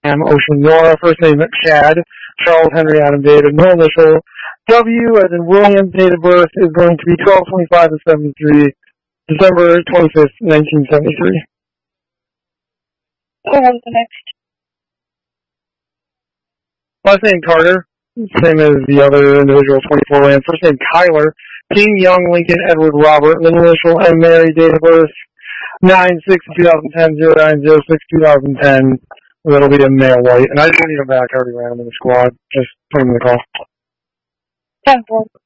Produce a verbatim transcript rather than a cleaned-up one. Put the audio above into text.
M. Ocean Nora, first name Chad, Charles Henry Adam David, no initial. W as in William, date of birth is going to be twelve twenty-five to seventy-three, December twenty-fifth, nineteen seventy-three. Who was the next? Last name Carter, same as the other individual, twenty-four land. First name Kyler, King, Young, Lincoln, Edward, Robert, middle initial, and Mary, date of birth nine six two thousand ten, zero nine zero six two thousand ten. That'll be a male white. And I don't need him back. I already ran him in the squad. Just put him in the call. ten four.